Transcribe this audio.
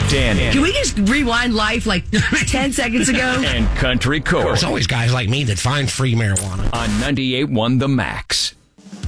Danny. Can we just rewind life like 10 seconds ago? And Country Court. There's always guys like me that find free marijuana. On 98.1 The Max.